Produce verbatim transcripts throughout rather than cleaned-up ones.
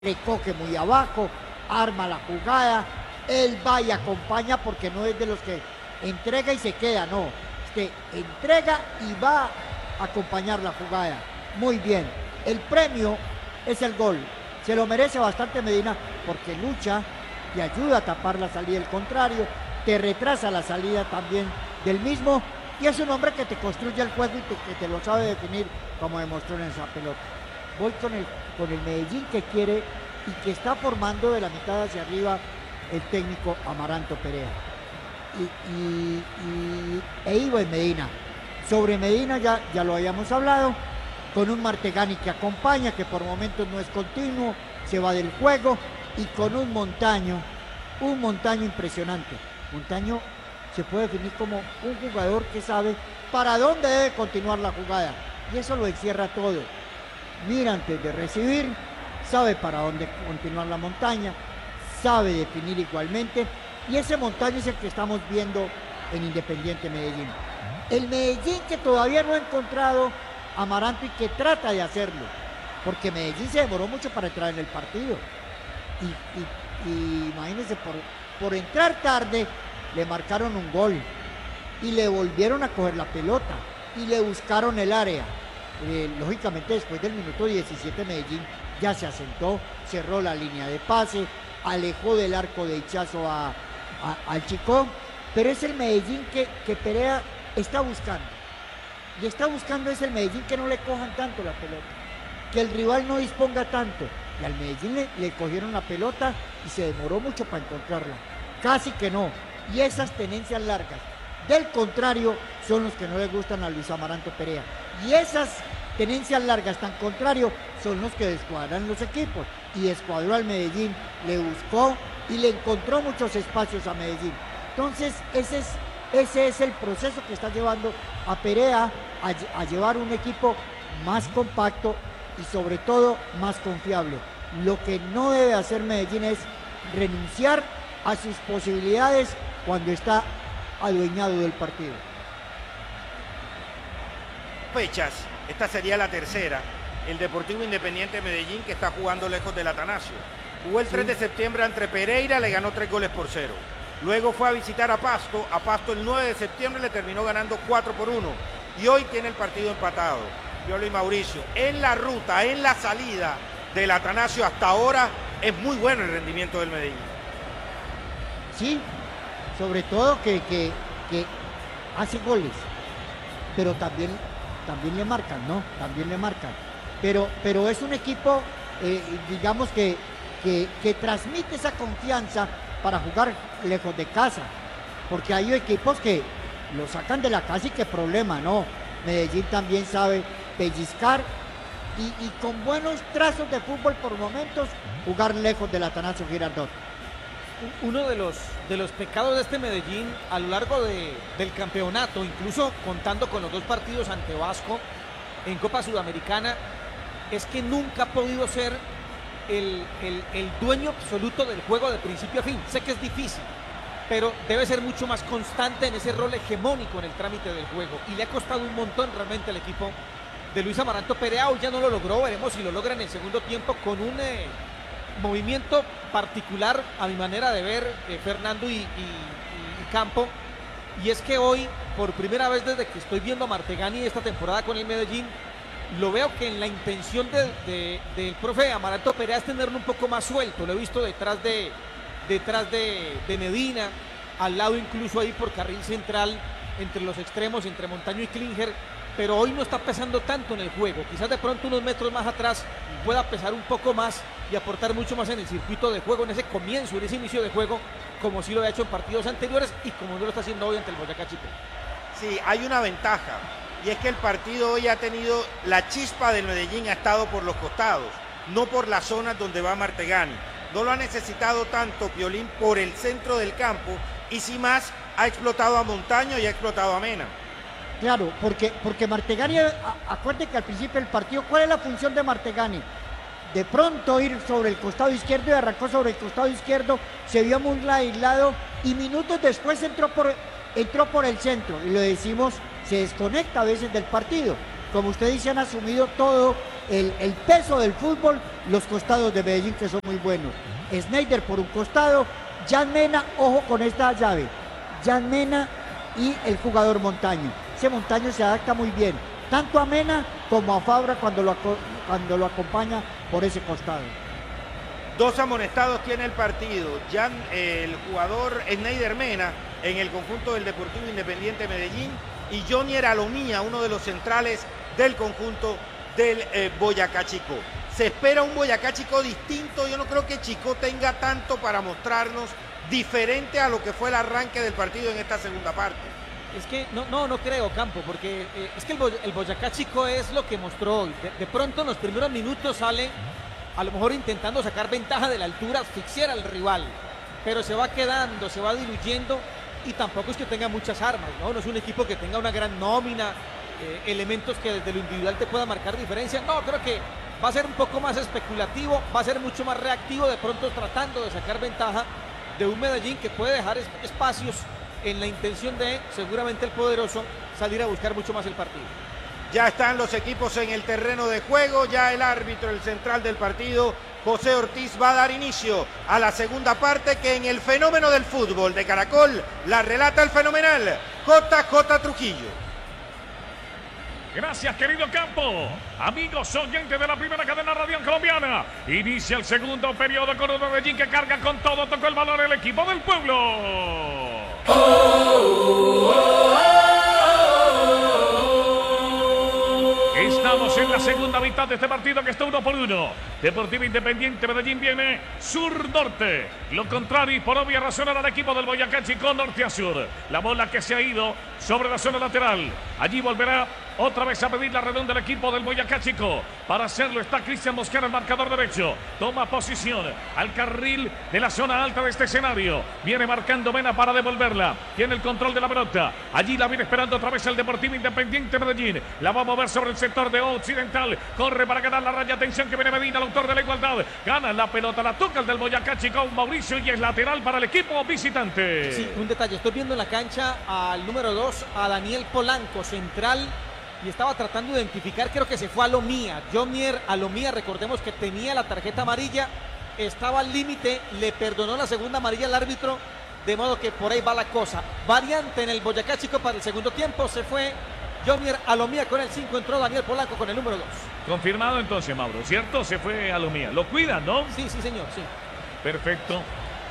recoge muy abajo, arma la jugada, él va y acompaña porque no es de los que entrega y se queda, no, este, entrega y va a acompañar la jugada. Muy bien, el premio es el gol, se lo merece bastante Medina porque lucha y ayuda a tapar la salida del contrario, te retrasa la salida también del mismo y es un hombre que te construye el juego y te, que te lo sabe definir como demostró en esa pelota. Voy con el, con el Medellín que quiere y que está formando de la mitad hacia arriba el técnico Amaranto Perea. Y, y, y e iba en Medina. Sobre Medina ya, ya lo habíamos hablado, con un Martegani que acompaña, que por momentos no es continuo, se va del juego, y con un Montaño, un Montaño impresionante. Montaño se puede definir como un jugador que sabe para dónde debe continuar la jugada, y eso lo encierra todo. Mira antes de recibir, sabe para dónde continuar la montaña, sabe definir igualmente, y ese Montaño es el que estamos viendo en Independiente Medellín. El Medellín que todavía no ha encontrado a Amaranto y que trata de hacerlo, porque Medellín se demoró mucho para entrar en el partido. Y, y, y imagínense, por, por entrar tarde, le marcaron un gol, y le volvieron a coger la pelota, y le buscaron el área. Eh, lógicamente después del minuto diecisiete Medellín ya se asentó, cerró la línea de pase, alejó del arco de Hichazo a, a, al Chico, pero es el Medellín que, que Perea está buscando, y está buscando es el Medellín que no le cojan tanto la pelota, que el rival no disponga tanto, y al Medellín le, le cogieron la pelota y se demoró mucho para encontrarla, casi que no, y esas tenencias largas del contrario son los que no le gustan a Luis Amaranto Perea, y esas tenencias largas tan contrario son los que descuadran los equipos, y descuadró al Medellín, le buscó y le encontró muchos espacios a Medellín. Entonces ese es, ese es el proceso que está llevando a Perea a, a llevar un equipo más compacto y sobre todo más confiable. Lo que no debe hacer Medellín es renunciar a sus posibilidades cuando está adueñado del partido. Fechas, esta sería la tercera, el Deportivo Independiente Medellín que está jugando lejos del Atanasio. Jugó el tres de septiembre ante Pereira, le ganó tres goles por cero. Luego fue a visitar a Pasto, a Pasto el nueve de septiembre le terminó ganando cuatro por uno. Y hoy tiene el partido empatado. Piolo y Mauricio, en la ruta, en la salida del Atanasio hasta ahora es muy bueno el rendimiento del Medellín. Sí, sobre todo que, que, que hace goles, pero también, también le marcan, ¿no? También le marcan. Pero, pero es un equipo, eh, digamos, que, que, que transmite esa confianza para jugar lejos de casa, porque hay equipos que lo sacan de la casa y qué problema, ¿no? Medellín también sabe pellizcar y, y con buenos trazos de fútbol por momentos jugar lejos del Atanasio Girardot. Uno de los, de los pecados de este Medellín a lo largo de, del campeonato, incluso contando con los dos partidos ante Vasco en Copa Sudamericana, es que nunca ha podido ser el, el, el dueño absoluto del juego de principio a fin. Sé que es difícil, pero debe ser mucho más constante en ese rol hegemónico en el trámite del juego, y le ha costado un montón realmente al equipo de Luis Amaranto Perea. Hoy ya no lo logró, veremos si lo logra en el segundo tiempo con un eh, movimiento particular a mi manera de ver, eh, Fernando y, y, y Campo, y es que hoy, por primera vez desde que estoy viendo a Martegani esta temporada con el Medellín, lo veo que en la intención de, de, del profe Amaranto Perea es tenerlo un poco más suelto. Lo he visto detrás de detrás de, de Medina, al lado incluso ahí por carril central, entre los extremos, entre Montaño y Klinger, pero hoy no está pesando tanto en el juego. Quizás de pronto unos metros más atrás pueda pesar un poco más y aportar mucho más en el circuito de juego, en ese comienzo, en ese inicio de juego, como sí lo ha hecho en partidos anteriores y como no lo está haciendo hoy ante el Boyacá Chico. Sí, hay una ventaja, y es que el partido hoy ha tenido, la chispa del Medellín ha estado por los costados, no por las zonas donde va Martegani. No lo ha necesitado tanto Piolín por el centro del campo, y si más, ha explotado a Montaño y ha explotado a Mena. Claro, porque, porque Martegani, acuérdense que al principio del partido, ¿cuál es la función de Martegani? De pronto ir sobre el costado izquierdo, y arrancó sobre el costado izquierdo, se vio muy aislado, y minutos después entró por, entró por el centro, y lo decimos, se desconecta a veces del partido, como usted dice, han asumido todo el, el peso del fútbol, los costados de Medellín, que son muy buenos. Sneijder por un costado, Jan Mena, ojo con esta llave, Jan Mena y el jugador Montaño. Ese Montaño se adapta muy bien, tanto a Mena como a Fabra cuando lo, cuando lo acompaña por ese costado. Dos amonestados tiene el partido. Jan, eh, el jugador Sneijder Mena en el conjunto del Deportivo Independiente Medellín, y Jonier Alomía, uno de los centrales del conjunto del eh, Boyacá Chicó. Se espera un Boyacá Chicó distinto. Yo no creo que Chicó tenga tanto para mostrarnos, diferente a lo que fue el arranque del partido en esta segunda parte. Es que no, no, no creo, Campo, porque eh, es que el, Boy el Boyacá Chicó es lo que mostró hoy. De, de pronto en los primeros minutos sale, a lo mejor intentando sacar ventaja de la altura, asfixiar al rival, pero se va quedando, se va diluyendo, y tampoco es que tenga muchas armas, ¿no? No es un equipo que tenga una gran nómina, eh, elementos que desde lo individual te puedan marcar diferencia. No, creo que va a ser un poco más especulativo, va a ser mucho más reactivo, de pronto tratando de sacar ventaja de un Medellín que puede dejar es espacios en la intención de, seguramente el poderoso, salir a buscar mucho más el partido. Ya están los equipos en el terreno de juego, ya el árbitro, el central del partido, José Ortiz, va a dar inicio a la segunda parte, que en el fenómeno del fútbol de Caracol la relata el fenomenal J J Trujillo. Gracias, querido Campo. Amigos oyentes de la primera cadena radial colombiana, inicia el segundo periodo con un Medellín que carga con todo, tocó el balón el equipo del pueblo. Oh, oh, oh, oh. Estamos en la segunda mitad de este partido, que está uno por uno. Deportivo Independiente Medellín viene sur-norte. Lo contrario, y por obvia razón, al equipo del Boyacá Chicó, norte a sur. La bola que se ha ido sobre la zona lateral. Allí volverá otra vez a pedir la redonda del equipo del Boyacá Chicó. Para hacerlo está Cristian Mosquera, el marcador derecho. Toma posición al carril de la zona alta de este escenario. Viene marcando Mena para devolverla. Tiene el control de la pelota. Allí la viene esperando otra vez el Deportivo Independiente Medellín. La va a mover sobre el sector de Occidental. Corre para ganar la raya. Atención que viene Medina, el autor de la igualdad. Gana la pelota, la toca el del Boyacá Chicó, Mauricio, y es lateral para el equipo visitante. Sí, un detalle. Estoy viendo en la cancha al número dos, a Daniel Polanco, central, y estaba tratando de identificar, creo que se fue a Alomía. Jonier Alomía, recordemos que tenía la tarjeta amarilla, estaba al límite, le perdonó la segunda amarilla al árbitro, de modo que por ahí va la cosa. Variante en el Boyacá Chicó para el segundo tiempo, se fue Jonier Alomía con el cinco, entró Daniel Polanco con el número dos. Confirmado entonces, Mauro, ¿cierto? Se fue Alomía. Lo cuidan, ¿no? Sí, sí, señor, sí. Perfecto.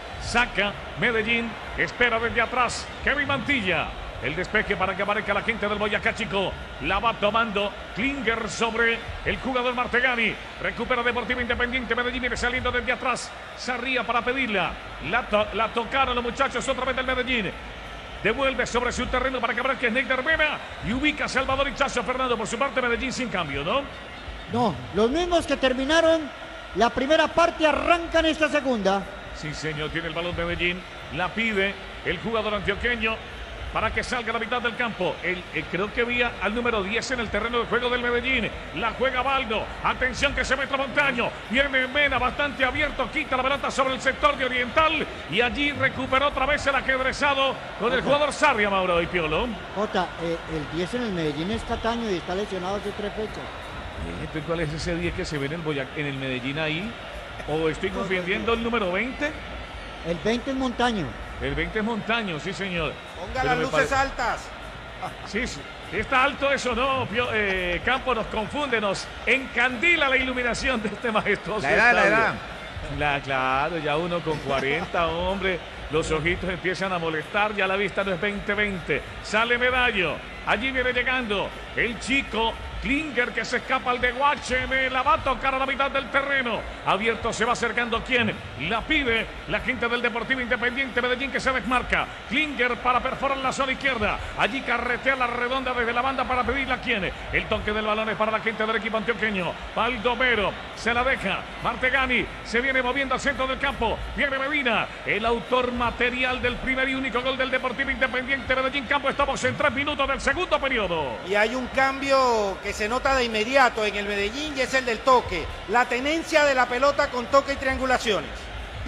Saca Medellín, espera desde atrás Kevin Mantilla. El despeje para que aparezca la gente del Boyacá Chicó. La va tomando Klinger sobre el jugador Martegani. Recupera Deportivo Independiente Medellín. Viene saliendo desde atrás. Sarría para pedirla. La, to la tocaron los muchachos otra vez del Medellín. Devuelve sobre su terreno para que aparezca Sneijder Mena. Y ubica a Salvador Hichazo. Fernando, por su parte, Medellín sin cambio, ¿no? No, los mismos que terminaron la primera parte arrancan esta segunda. Sí, señor, tiene el balón Medellín. La pide el jugador antioqueño para que salga a la mitad del campo. El, el, creo que había al número diez en el terreno de juego del Medellín. La juega Baldo. Atención que se mete Montaño. Viene Mena bastante abierto. Quita la pelota sobre el sector de Oriental. Y allí recuperó otra vez el ajedrezado con el jugador Sarria, Mauro y Piolo. Jota, eh, el diez en el Medellín es Cataño y está lesionado hace tres fechas. Entonces, ¿cuál es ese diez que se ve en el, Boyac en el Medellín ahí? ¿O estoy confundiendo el número veinte? El veinte es Montaño. El veinte es Montaño, sí, señor. Ponga las luces altas. Sí, sí, está alto eso, ¿no? Eh, Campo nos confunde, nos encandila la iluminación de este majestuoso La edad, estadio. la edad. La, claro, ya uno con cuarenta, hombre, los ojitos empiezan a molestar, ya la vista no es veinte veinte. Sale Medallo, allí viene llegando el chico Klinger, que se escapa al de Guacheme, la va a tocar a la mitad del terreno. Abierto se va acercando. ¿Quién? La pide la gente del Deportivo Independiente Medellín, que se desmarca. Klinger para perforar la zona izquierda. Allí carretea la redonda desde la banda para pedirla. ¿Quién? El toque del balón es para la gente del equipo antioqueño. Baldomero se la deja. Martegani se viene moviendo al centro del campo. Viene Medina, el autor material del primer y único gol del Deportivo Independiente Medellín. Campo, estamos en tres minutos del segundo periodo. Y hay un cambio que se nota de inmediato en el Medellín, y es el del toque, la tenencia de la pelota con toque y triangulaciones.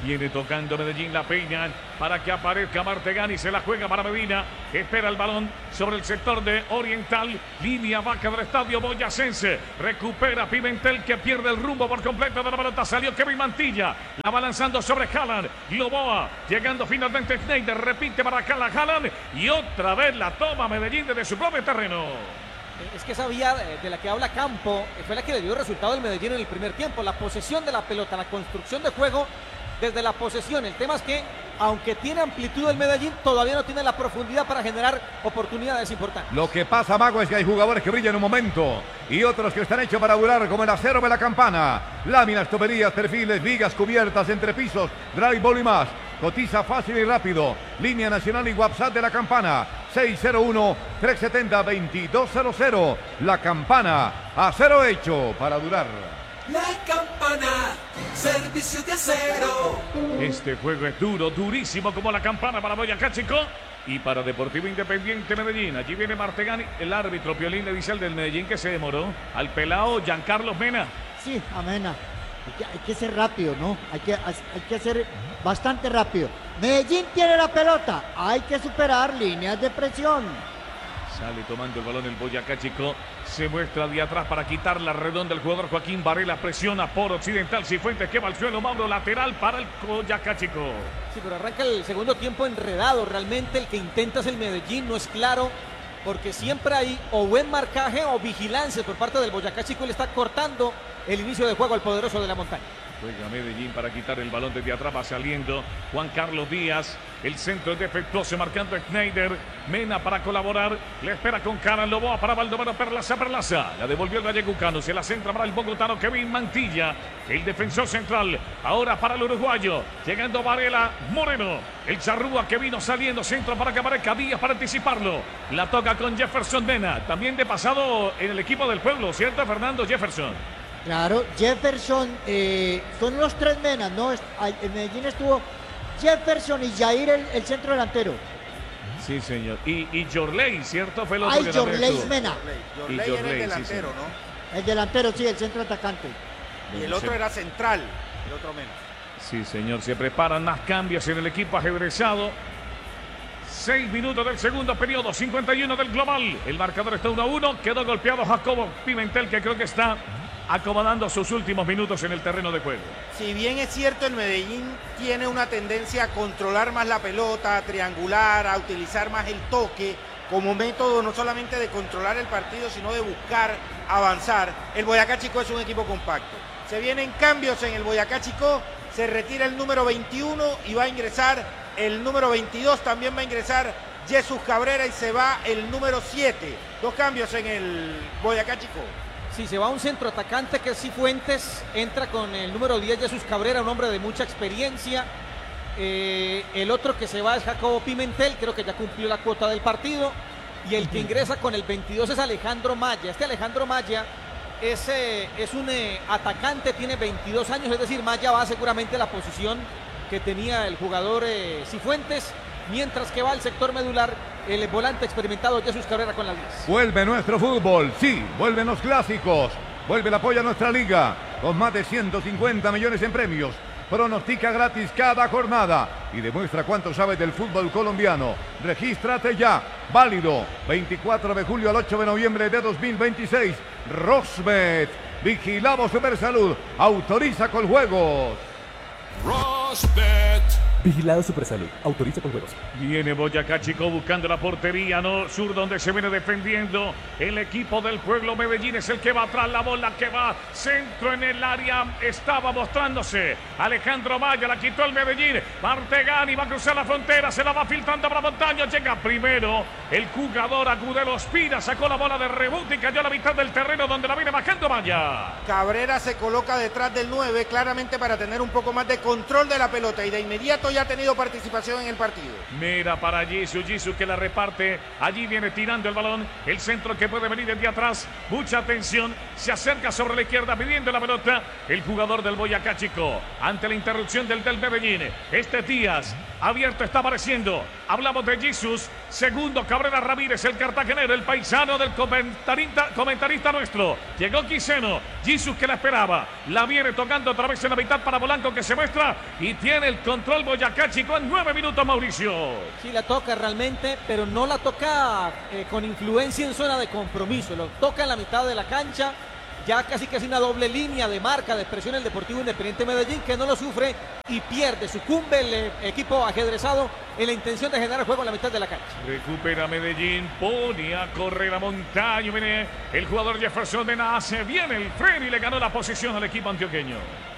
Viene tocando Medellín, la peña para que aparezca Martegani, se la juega para Medina, espera el balón sobre el sector de Oriental, línea vaca del estadio boyacense, recupera Pimentel que pierde el rumbo por completo de la pelota, salió Kevin Mantilla, la va lanzando sobre Haaland, Loboa, llegando finalmente Schneider, repite para Haaland, Haaland y otra vez la toma Medellín desde su propio terreno. Es que esa vía de la que habla Campo fue la que le dio resultado al Medellín en el primer tiempo, la posesión de la pelota, la construcción de juego desde la posesión. El tema es que, aunque tiene amplitud el Medellín, todavía no tiene la profundidad para generar oportunidades importantes. Lo que pasa, Mago, es que hay jugadores que brillan en un momento y otros que están hechos para durar, como el acero de la campana. Láminas, toperías, perfiles, vigas, cubiertas, entrepisos, drywall y más. Cotiza fácil y rápido. Línea nacional y WhatsApp de la campana. seis cero uno, tres siete cero, dos dos cero cero. La Campana, acero hecho para durar. La Campana, servicio de acero. Este juego es duro, durísimo como la campana para Boyacá Chico y para Deportivo Independiente Medellín. Allí viene Martegani, el árbitro Piolín le dice al del Medellín que se demoró. Al pelado Giancarlos Mena. Sí, Amena. Hay que, hay que ser rápido, ¿no? Hay que, hay que ser bastante rápido. Medellín tiene la pelota. Hay que superar líneas de presión. Sale tomando el balón el Boyacá Chico. Se muestra de atrás para quitar la redonda el jugador Joaquín Varela. Presiona por Occidental. Cifuentes que va al suelo. Mauro lateral para el Boyacá Chico. Sí, pero arranca el segundo tiempo enredado. Realmente el que intenta es el Medellín. No es claro. Porque siempre hay o buen marcaje o vigilancia por parte del Boyacá Chico. Y le está cortando el inicio de juego al poderoso de la montaña. Juega Medellín para quitar el balón desde atrás, va saliendo Juan Carlos Díaz, el centro es defectuoso, marcando Schneider, Mena para colaborar, le espera con cara Loboa para Baldomero Perlaza, Perlaza, la devolvió el vallecucano, se la centra para el bogotano Kevin Mantilla, el defensor central, ahora para el uruguayo, llegando Varela Moreno, el charrúa que vino saliendo, centro para que aparezca Díaz para anticiparlo, la toca con Jefferson Mena, también de pasado en el equipo del pueblo, ¿cierto Fernando Jefferson? Claro, Jefferson, eh, son los tres Menas, ¿no? En Medellín estuvo Jefferson y Jair, el, el centro delantero. Sí, señor. Y, y Jorley, ¿cierto? Fue el otro Ay, que Jorley Mena. Jorley Y era el Jorley, delantero, sí, ¿no? El delantero, sí, el centro atacante. Y el otro era central, el otro menos. Sí, señor. Se preparan más cambios en el equipo ajedrezado. Seis minutos del segundo periodo, cincuenta y uno del global. El marcador está uno a uno. Quedó golpeado Jacobo Pimentel, que creo que está acomodando sus últimos minutos en el terreno de juego. Si bien es cierto, el Medellín tiene una tendencia a controlar más la pelota, a triangular, a utilizar más el toque como método no solamente de controlar el partido, sino de buscar avanzar. El Boyacá Chico es un equipo compacto. Se vienen cambios en el Boyacá Chico, se retira el número veintiuno y va a ingresar el número veintidós, también va a ingresar Jesús Cabrera y se va el número siete. Dos cambios en el Boyacá Chico. Sí, se va un centro atacante que es Cifuentes, entra con el número diez Jesús Cabrera, un hombre de mucha experiencia. Eh, el otro que se va es Jacobo Pimentel, creo que ya cumplió la cuota del partido. Y el que ingresa con el veintidós es Alejandro Maya. Este Alejandro Maya es, eh, es un eh, atacante, tiene veintidós años, es decir, Maya va seguramente a la posición que tenía el jugador eh, Cifuentes. Mientras que va al sector medular el volante experimentado Jesús Cabrera con la diez. Vuelve nuestro fútbol, sí, vuelven los clásicos, vuelve el apoyo a nuestra liga, con más de ciento cincuenta millones en premios. Pronostica gratis cada jornada y demuestra cuánto sabes del fútbol colombiano. Regístrate ya, válido veinticuatro de julio al ocho de noviembre de dos mil veintiséis. Rosbet, vigilamos Supersalud, autoriza con juegos. Rosbet. Vigilado Supersalud. Autoriza con juegos. Viene Boyacá Chico buscando la portería, no, sur donde se viene defendiendo el equipo del pueblo. Medellín es el que va atrás, la bola que va, centro en el área, estaba mostrándose Alejandro Maya, la quitó el Medellín, Martegani va a cruzar la frontera, se la va filtrando para Montaño, llega primero el jugador Agudelo Ospina, sacó la bola de rebote y cayó a la mitad del terreno donde la viene bajando Maya. Cabrera se coloca detrás del nueve, claramente para tener un poco más de control de la pelota y de inmediato ya ha tenido participación en el partido. Mira para Jesús, Jesús que la reparte. Allí viene tirando el balón. El centro que puede venir desde atrás. Mucha atención. Se acerca sobre la izquierda pidiendo la pelota. El jugador del Boyacá Chico. Ante la interrupción del del Medellín. Este Díaz abierto está apareciendo. Hablamos de Jesús. Segundo Cabrera Ramírez, el cartagenero, el paisano del comentarista, comentarista nuestro. Llegó Quiseno. Jesús que la esperaba. La viene tocando otra vez en la mitad para Polanco que se muestra. Y tiene el control Boyacá Chico en nueve minutos, Mauricio. Sí la toca realmente, pero no la toca eh, con influencia en zona de compromiso. Lo toca en la mitad de la cancha. Ya casi casi una doble línea de marca de expresión el Deportivo Independiente Medellín, que no lo sufre y pierde, sucumbe el eh, equipo ajedrezado en la intención de generar juego en la mitad de la cancha. Recupera Medellín, pone a correr a Montaño, viene el jugador Jefferson de Nace, viene el freno y le ganó la posición al equipo antioqueño.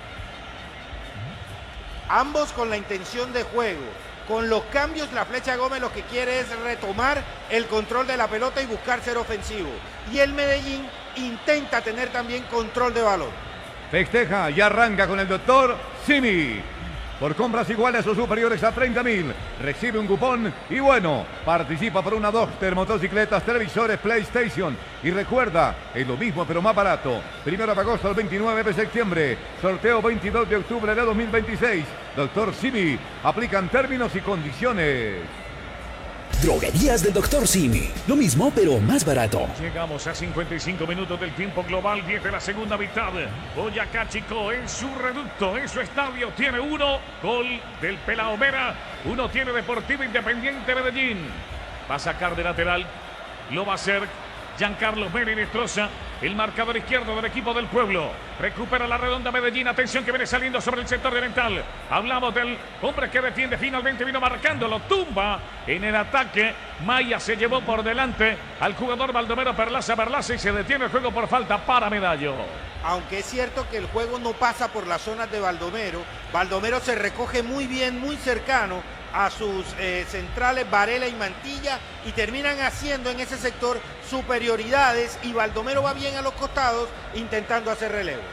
Ambos con la intención de juego. Con los cambios, la Flecha Gómez lo que quiere es retomar el control de la pelota y buscar ser ofensivo. Y el Medellín intenta tener también control de balón. Festeja y arranca con el doctor Simi. Por compras iguales o superiores a treinta mil, recibe un cupón y bueno, participa por una Doctor, motocicletas, televisores, PlayStation. Y recuerda, es lo mismo pero más barato. Primero de agosto al veintinueve de septiembre, sorteo veintidós de octubre de dos mil veintiséis. doctor Simi, aplican términos y condiciones. Droguerías del doctor Simi. Lo mismo, pero más barato. Llegamos a cincuenta y cinco minutos del tiempo global, diez de la segunda mitad. Boyacá Chico en su reducto, en su estadio, tiene uno. Gol del Pelao Mera. Uno tiene Deportivo Independiente Medellín. Va a sacar de lateral. Lo va a hacer Giancarlo Mera y Nestroza. El marcador izquierdo del equipo del pueblo. Recupera la redonda Medellín. Atención que viene saliendo sobre el sector oriental. Hablamos del hombre que defiende. Finalmente vino marcando. Lo tumba en el ataque. Maya se llevó por delante al jugador Baldomero Perlaza. Perlaza y se detiene el juego por falta para Medallo. Aunque es cierto que el juego no pasa por las zonas de Baldomero. Baldomero se recoge muy bien, muy cercano a sus eh, centrales Varela y Mantilla y terminan haciendo en ese sector superioridades y Baldomero va bien a los costados intentando hacer relevos.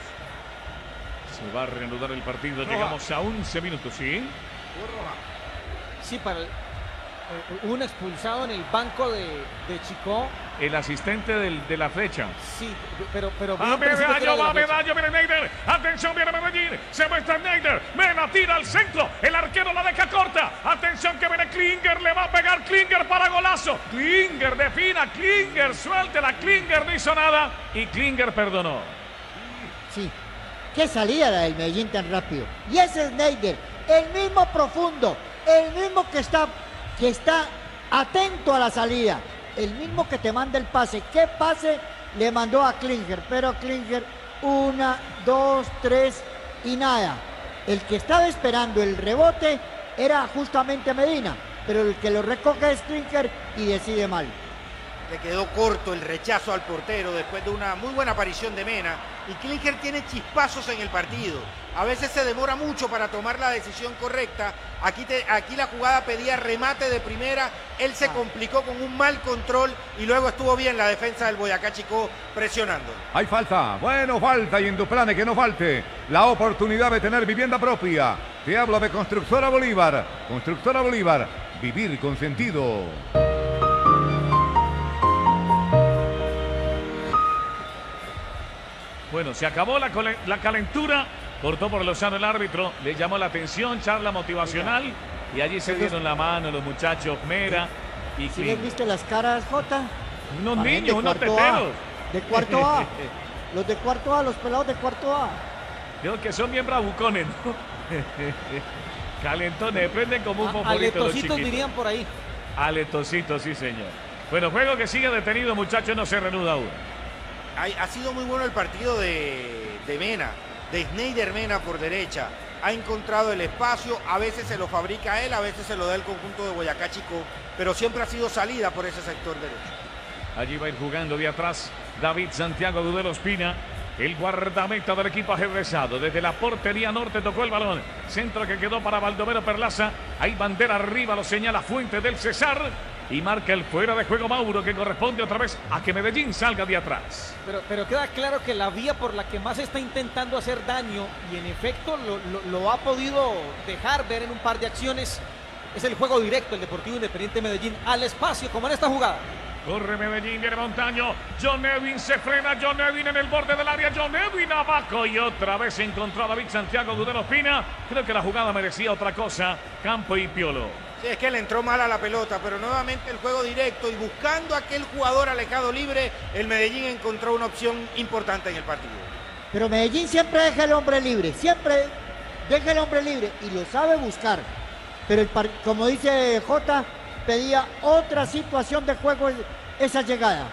Se va a reanudar el partido, roja. Llegamos a once minutos, ¿sí? Sí, para el, eh, un expulsado en el banco de, de Chico. El asistente del, de la flecha. Sí, pero... pero va Medallo, va Medallo, viene Neider. Atención, viene Medellín. Se muestra Neider. Mena tira al centro. El arquero la deja corta. Atención que viene Klinger. Le va a pegar Klinger para golazo. Klinger defina. Klinger suéltela. Klinger no hizo nada. Y Klinger perdonó. Sí. Qué salida la del Medellín tan rápido. Y ese es Neider. El mismo profundo. El mismo que está, que está atento a la salida. El mismo que te manda el pase. ¿Qué pase le mandó a Klinger? Pero Klinger, una, dos, tres y nada. El que estaba esperando el rebote era justamente Medina, pero el que lo recoge es Klinger y decide mal. Le quedó corto el rechazo al portero después de una muy buena aparición de Mena. Y Klinger tiene chispazos en el partido. A veces se demora mucho para tomar la decisión correcta. Aquí, te, aquí la jugada pedía remate de primera. Él se complicó con un mal control y luego estuvo bien la defensa del Boyacá Chico presionando. Hay falta. Bueno, falta y en tu plane que no falte la oportunidad de tener vivienda propia. Te hablo de Constructora Bolívar. Constructora Bolívar. Vivir con sentido. Bueno, se acabó la, la calentura. Cortó por Lozano el árbitro. Le llamó la atención, charla motivacional. Y allí se dieron la mano los muchachos Mera y ¿Sí les viste las caras, Jota? Unos a niños, unos teteros. De cuarto A. Los de cuarto A, los pelados de cuarto A. Creo que son bien bravucones, ¿no? Calentones, prenden como un fosforito los chiquitos. Dirían por ahí. Aletositos, sí señor. Bueno, juego que sigue detenido, muchachos, no se reanuda aún. Ha sido muy bueno el partido de, de Mena, de Sneider Mena por derecha. Ha encontrado el espacio, a veces se lo fabrica él, a veces se lo da el conjunto de Boyacá Chico, pero siempre ha sido salida por ese sector derecho. Allí va a ir jugando de atrás David Santiago Dudelo Espina, el guardameta del equipo ajedrezado. Desde la portería norte tocó el balón. Centro que quedó para Baldomero Perlaza. Hay bandera arriba, lo señala Fuente del Cesar. y marca el fuera de juego Mauro, que corresponde otra vez a que Medellín salga de atrás. Pero, pero queda claro que la vía por la que más está intentando hacer daño, y en efecto lo, lo, lo ha podido dejar ver en un par de acciones, es el juego directo, el Deportivo Independiente Medellín, al espacio, como en esta jugada. Corre Medellín, viene Montaño, John Evin se frena, John Evin en el borde del área, John Evin abajo y otra vez encontró a David Santiago Gudelo Ospina. Creo que la jugada merecía otra cosa, Campo y Piolo. Sí, es que le entró mal a la pelota, pero nuevamente el juego directo y buscando a aquel jugador alejado libre, el Medellín encontró una opción importante en el partido. Pero Medellín siempre deja el hombre libre, siempre deja el hombre libre y lo sabe buscar. Pero el par como dice Jota, pedía otra situación de juego esa llegada.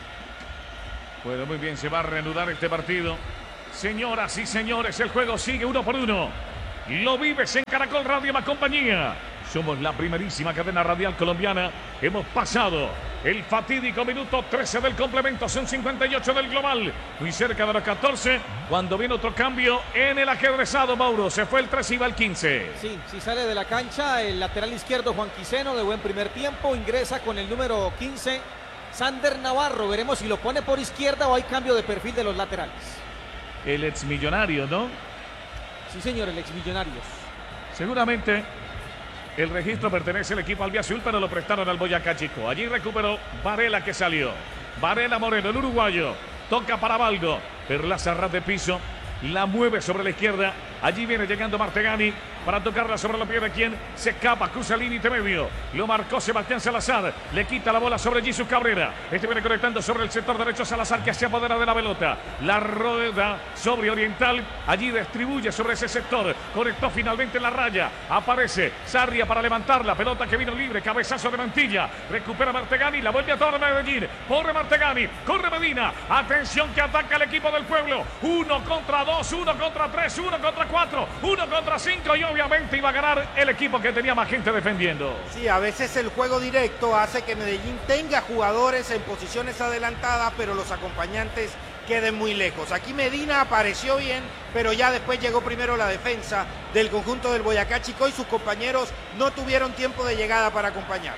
Bueno, muy bien, se va a reanudar este partido. Señoras y señores, el juego sigue uno por uno. Lo vives en Caracol Radio Más Compañía. Somos la primerísima cadena radial colombiana. Hemos pasado el fatídico minuto trece del complemento, son cincuenta y ocho del global. Muy cerca de los catorce, cuando viene otro cambio en el ajedrezado, Mauro. Se fue el tres y va el quince. Sí, sí sale de la cancha el lateral izquierdo Juan Quiseno, de buen primer tiempo. Ingresa con el número quince, Sander Navarro. Veremos si lo pone por izquierda o hay cambio de perfil de los laterales. El exmillonario, ¿no? Sí, señor, el exmillonarios. Seguramente el registro pertenece al equipo albiazul, pero lo prestaron al Boyacá Chico. Allí recuperó Varela, que salió. Varela Moreno, el uruguayo. Toca para Baldo, pero la zarra de piso la mueve sobre la izquierda. Allí viene llegando Martegani para tocarla sobre la pierna. Quien se escapa, cruza el límite medio. Lo marcó Sebastián Salazar. Le quita la bola sobre Jesús Cabrera. Este viene conectando sobre el sector derecho. Salazar, que se apodera de la pelota. La rueda sobre Oriental. Allí distribuye sobre ese sector. Conectó finalmente en la raya. Aparece Sarria para levantar la pelota que vino libre. Cabezazo de Mantilla. Recupera Martegani. La vuelve a tomar Medellín. Corre Martegani. Corre Medina. Atención que ataca el equipo del pueblo. Uno contra dos. Uno contra tres. Uno contra cuatro. Uno contra cinco. Y obviamente iba a ganar el equipo que tenía más gente defendiendo. Sí, a veces el juego directo hace que Medellín tenga jugadores en posiciones adelantadas, pero los acompañantes queden muy lejos. Aquí Medina apareció bien, pero ya después llegó primero la defensa del conjunto del Boyacá Chico y sus compañeros no tuvieron tiempo de llegada para acompañar.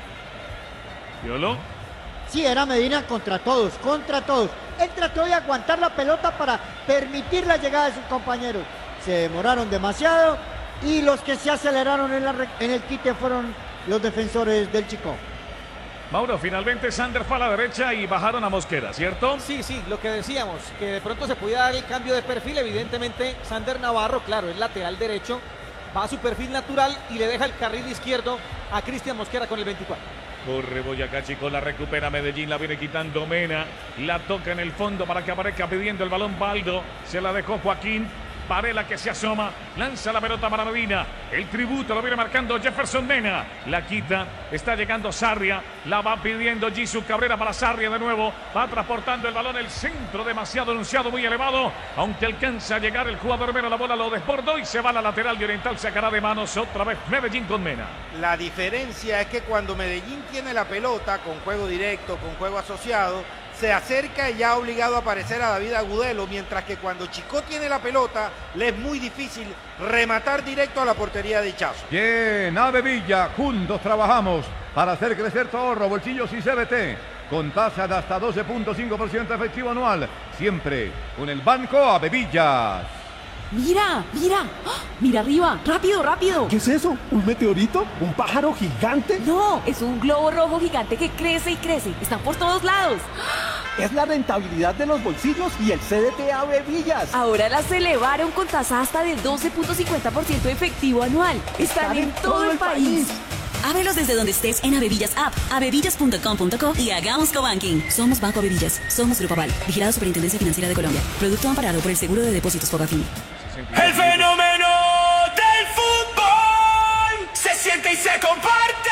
¿Piolo? Sí, era Medina contra todos, contra todos. Él trató de aguantar la pelota para permitir la llegada de sus compañeros. Se demoraron demasiado y los que se aceleraron en, la, en el quite fueron los defensores del Chico. Mauro, finalmente Sander fue a la derecha y bajaron a Mosquera, ¿cierto? Sí, sí, lo que decíamos, que de pronto se podía dar el cambio de perfil. Evidentemente Sander Navarro, claro, es lateral derecho, va a su perfil natural y le deja el carril izquierdo a Cristian Mosquera con el veinticuatro. Corre Boyacá Chico, la recupera Medellín, la viene quitando Mena, la toca en el fondo para que aparezca pidiendo el balón Baldo, se la dejó Joaquín. Varela, que se asoma, lanza la pelota para Medina, el tributo lo viene marcando Jefferson Mena, la quita, está llegando Sarria, la va pidiendo Jesús Cabrera para Sarria de nuevo, va transportando el balón, el centro demasiado anunciado, muy elevado, aunque alcanza a llegar el jugador Mena, la bola lo desbordó y se va a la lateral de Oriental, sacará de manos otra vez Medellín con Mena. La diferencia es que cuando Medellín tiene la pelota con juego directo, con juego asociado, se acerca y ya ha obligado a aparecer a David Agudelo, mientras que cuando Chico tiene la pelota, le es muy difícil rematar directo a la portería de Ichazo. Bien, Ave Villa, juntos trabajamos para hacer crecer tu ahorro, bolsillos y C B T, con tasa de hasta doce punto cinco por ciento efectivo anual, siempre con el Banco Ave Villas. Mira, mira, ¡ah! Mira arriba, rápido, rápido. ¿Qué es eso? ¿Un meteorito? ¿Un pájaro gigante? No, es un globo rojo gigante que crece y crece. Están por todos lados. Es la rentabilidad de los bolsillos y el C D T Ave Villas. Ahora las elevaron con tasa hasta de doce punto cincuenta por ciento efectivo anual. Están, Están en, en todo, todo el país. país. Ábrelos desde donde estés en Avevillas App, avevillas punto com punto co y hagamos cobanking. Somos Banco Avevillas, somos Grupo Aval, vigilado Superintendencia Financiera de Colombia. Producto amparado por el Seguro de Depósitos Fogafín. El fenómeno del fútbol se siente y se comparte.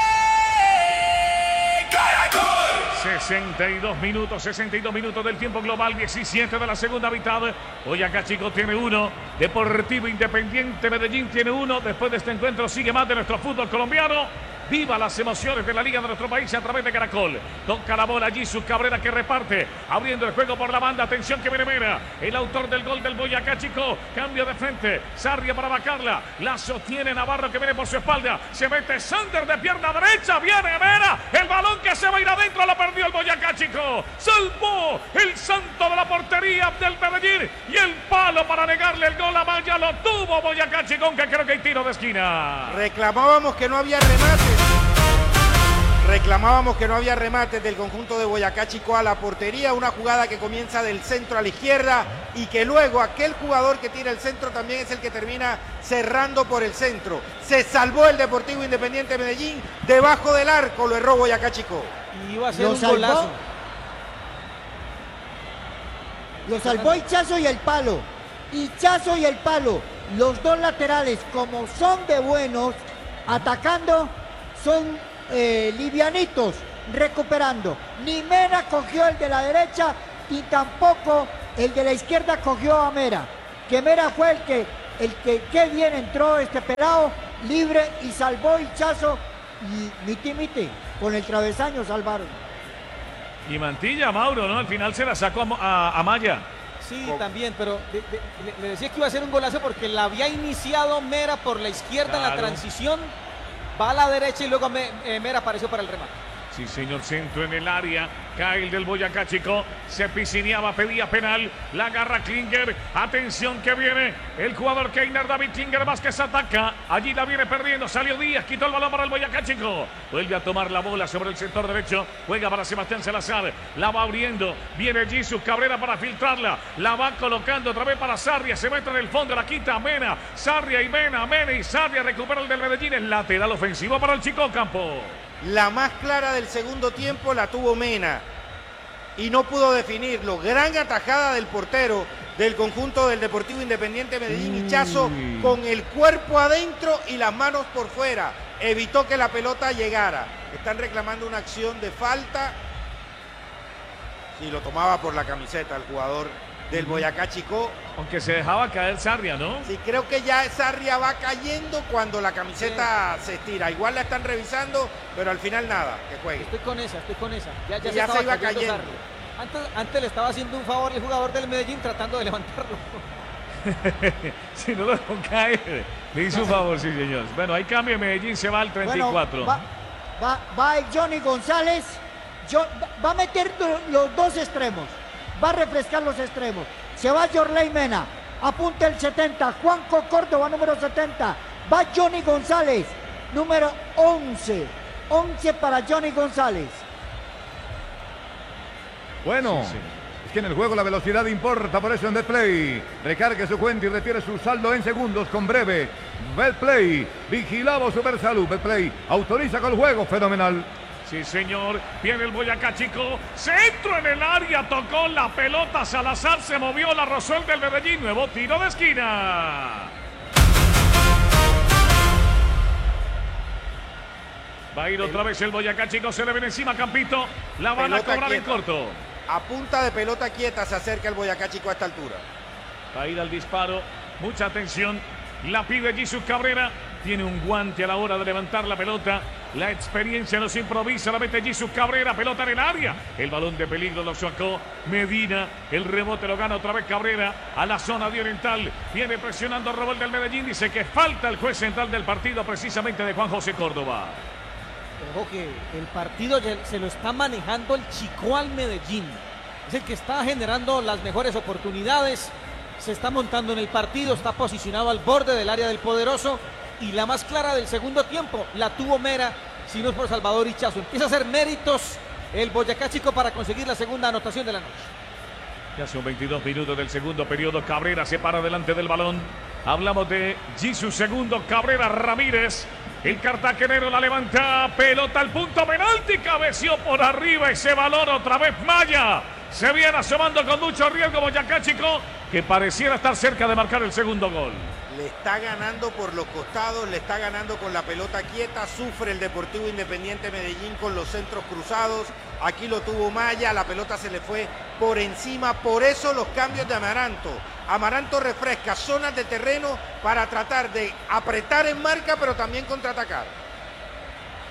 Caracol. sesenta y dos minutos, sesenta y dos minutos del tiempo global, diecisiete de la segunda mitad. Boyacá Chico tiene uno, Deportivo Independiente Medellín tiene uno. Después de este encuentro sigue más de nuestro fútbol colombiano. Viva las emociones de la Liga de nuestro país a través de Caracol. Toca la bola allí su Cabrera que reparte. Abriendo el juego por la banda. Atención que viene Mena. El autor del gol del Boyacá Chico. Cambio de frente. Sarria para vacarla. La sostiene Navarro que viene por su espalda. Se mete Sander de pierna derecha. Viene Mena. El balón que se va a ir adentro. Lo perdió el Boyacá Chico. Salvó el santo de la portería del Medellín. Y el palo para negarle el gol a Maya. Lo tuvo Boyacá Chico. Que creo que hay tiro de esquina. Reclamábamos que no había remates. Reclamábamos que no había remates del conjunto de Boyacá Chico a la portería. Una jugada que comienza del centro a la izquierda y que luego aquel jugador que tira el centro también es el que termina cerrando por el centro. Se salvó el Deportivo Independiente Medellín debajo del arco. Lo erró Boyacá Chico. Y iba a ser Lo un salvó. golazo. Lo salvó Hichazo y el palo. Hichazo y el palo. Los dos laterales, como son de buenos, atacando, son eh, livianitos, recuperando. Ni Mena cogió el de la derecha y tampoco el de la izquierda cogió a Mera. Que Mera fue el que, el que, qué bien entró este pelado, libre y salvó Hichazo y miti miti, con el travesaño salvaron. Y Mantilla, Mauro, ¿no? Al final se la sacó a, a, a Maya. Sí, también, pero de, de, le, le decía que iba a ser un golazo porque la había iniciado Mera por la izquierda claro. en la transición, va a la derecha y luego me, eh, Mera apareció para el remate. Sí, señor, centro en el área, cae el del Boyacá Chico, se piscineaba, pedía penal, la agarra Klinger, atención que viene el jugador Keiner, David Klinger Vázquez ataca, allí la viene perdiendo, salió Díaz, quitó el balón para el Boyacá Chico, vuelve a tomar la bola sobre el sector derecho, juega para Sebastián Salazar, la va abriendo, viene Jesus Cabrera para filtrarla, la va colocando otra vez para Sarria, se mete en el fondo, la quita Mena, Sarria y Mena, Mena y Sarria, recupera el del Medellín, el lateral ofensivo para el Chico Campo. La más clara del segundo tiempo la tuvo Mena y no pudo definirlo. Gran atajada del portero del conjunto del Deportivo Independiente Medellín, Hichazo, con el cuerpo adentro y las manos por fuera. Evitó que la pelota llegara. Están reclamando una acción de falta. Sí, lo tomaba por la camiseta el jugador del Boyacá Chico. Aunque se dejaba caer Sarria, ¿no? Sí, creo que ya Sarria va cayendo cuando la camiseta sí. se estira. Igual la están revisando, pero al final nada, que juegue. Estoy con esa, estoy con esa. Ya, ya, sí, ya se, se iba cayendo. cayendo. Antes, antes le estaba haciendo un favor el jugador del Medellín tratando de levantarlo. Si no lo dejó caer, le hizo un favor, sí, señor. Bueno, ahí cambia Medellín, se va al treinta y cuatro. Bueno, va, va, va el Johnny González, yo, va a meter los dos extremos, va a refrescar los extremos. Se va Yorley Mena, apunta el setenta, Juanco Córdoba número setenta, va Johnny González, número once, once para Johnny González. Bueno, sí, sí. Es que en el juego la velocidad importa, por eso en Betplay recargue su cuenta y retire su saldo en segundos con breve. Betplay, vigilado Supersalud. Betplay autoriza con el juego, fenomenal. Sí, señor, viene el Boyacá Chico, centro en el área, tocó la pelota, Salazar se movió, la rozó el del Medellín, nuevo tiro de esquina. Va a ir otra vez el Boyacá Chico, se le viene encima Campito, la van pelota a cobrar quieta. En corto. A punta de pelota quieta se acerca el Boyacá Chico a esta altura. Va a ir al disparo, mucha atención, la pide Jesus Cabrera. Tiene un guante a la hora de levantar la pelota. La experiencia nos improvisa. La mete Jesus Cabrera. Pelota en el área. El balón de peligro lo sacó Medina. El rebote lo gana otra vez Cabrera. A la zona de Oriental. Viene presionando Robert del Medellín. Dice que falta el juez central del partido, precisamente de Juan José Córdoba. Ojo que el partido se lo está manejando el Chico al Medellín. Es el que está generando las mejores oportunidades. Se está montando en el partido. Está posicionado al borde del área del poderoso. Y la más clara del segundo tiempo la tuvo Mera, si no es por Salvador Hichazo. Empieza a hacer méritos el Boyacá Chico para conseguir la segunda anotación de la noche. Ya son veintidós minutos del segundo periodo. Cabrera se para delante del balón. Hablamos de Jesus segundo, Cabrera Ramírez. El cartagenero la levanta, pelota al punto penalti, cabeció por arriba ese balón otra vez Maya. Se viene asomando con mucho riesgo Boyacá Chico, que pareciera estar cerca de marcar el segundo gol. Le está ganando por los costados, le está ganando con la pelota quieta, sufre el Deportivo Independiente Medellín con los centros cruzados, aquí lo tuvo Maya, la pelota se le fue por encima, por eso los cambios de Amaranto. Amaranto refresca zonas de terreno para tratar de apretar en marca, pero también contraatacar.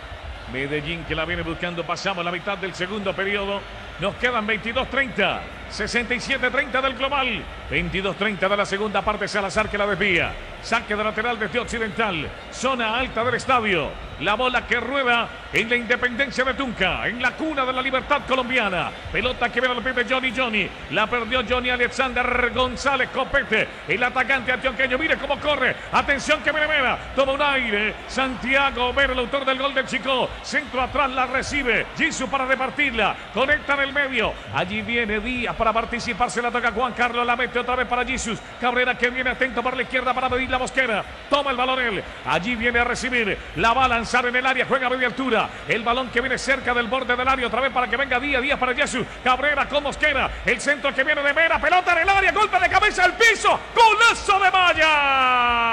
Medellín que la viene buscando. Pasamos la mitad del segundo periodo. Nos quedan veintidós treinta. sesenta y siete treinta del global. veintidós treinta de la segunda parte. Salazar que la desvía. Saque de lateral desde Occidental. Zona alta del estadio. La bola que rueda en la Independencia de Tunca, en la cuna de la libertad colombiana. Pelota que viene al pie de Johnny Johnny. La perdió Johnny Alexander González Copete. El atacante antioqueño. Mire cómo corre. Atención que viene Mera. Toma un aire. Santiago Mera, el autor del gol del Chico. Centro atrás la recibe. Gisu para repartirla. Conecta en el medio. Allí viene Díaz para participar. Se la toca Juan Carlos. La mete otra vez para Jesús. Cabrera que viene atento para la izquierda para medir la Mosquera. Toma el balón él. Allí viene a recibir. La va a lanzar en el área. Juega a media altura. El balón que viene cerca del borde del área. Otra vez para que venga Díaz. Díaz para Jesús. Cabrera con Mosquera. El centro que viene de Mera. Pelota en el área. Golpe de cabeza al piso. ¡Golazo de Maya!